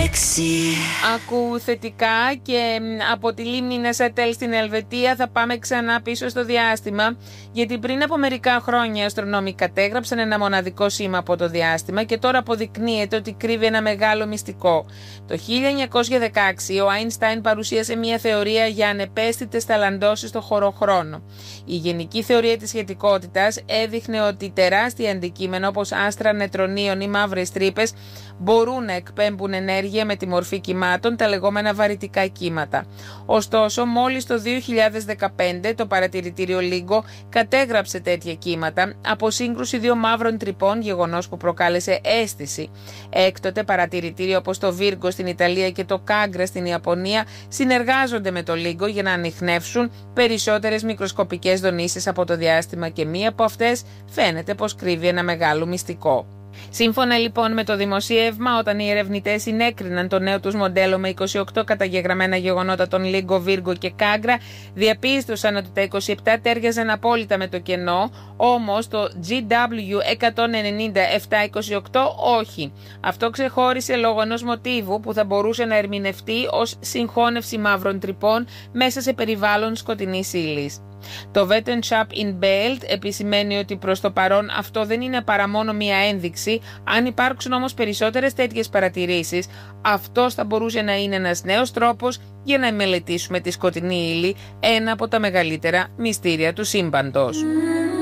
Ακού θετικά και από τη λίμνη Νεσάτελ στην Ελβετία θα πάμε ξανά πίσω στο διάστημα, γιατί πριν από μερικά χρόνια οι αστρονόμοι κατέγραψαν ένα μοναδικό σήμα από το διάστημα και τώρα αποδεικνύεται ότι κρύβει ένα μεγάλο μυστικό. Το 1916 ο Άινστάιν παρουσίασε μια θεωρία για ανεπαίσθητες ταλαντώσεις στο χωροχρόνο. Η γενική θεωρία της σχετικότητας έδειχνε ότι τεράστια αντικείμενα όπως άστρα νετρονίων ή μαύρες τρύπες μπορούν να εκπέμπουν ενέργεια με τη μορφή κυμάτων, τα λεγόμενα βαρυτικά κύματα. Ωστόσο, μόλις το 2015 το παρατηρητήριο LIGO κατέγραψε τέτοια κύματα από σύγκρουση δύο μαύρων τρυπών, γεγονός που προκάλεσε αίσθηση. Έκτοτε παρατηρητήρια όπως το Virgo στην Ιταλία και το Kagra στην Ιαπωνία συνεργάζονται με το LIGO για να ανιχνεύσουν περισσότερες μικροσκοπικές δονήσεις από το διάστημα και μία από αυτές φαίνεται πως κρύβει ένα μεγάλο μυστικό. Σύμφωνα λοιπόν με το δημοσίευμα, όταν οι ερευνητές συνέκριναν το νέο τους μοντέλο με 28 καταγεγραμμένα γεγονότα των LIGO, Virgo και Kagra, διαπίστωσαν ότι τα 27 τέριαζαν απόλυτα με το κενό, όμως το GW190728 όχι. Αυτό ξεχώρισε λόγω ενός μοτίβου που θα μπορούσε να ερμηνευτεί ως συγχώνευση μαύρων τρυπών μέσα σε περιβάλλον σκοτεινής ύλης. Το Wetenschaft in Bild επισημαίνει ότι προς το παρόν αυτό δεν είναι παρά μόνο μία ένδειξη. Αν υπάρξουν όμως περισσότερες τέτοιες παρατηρήσεις, αυτός θα μπορούσε να είναι ένας νέος τρόπος για να μελετήσουμε τη σκοτεινή ύλη, ένα από τα μεγαλύτερα μυστήρια του σύμπαντος.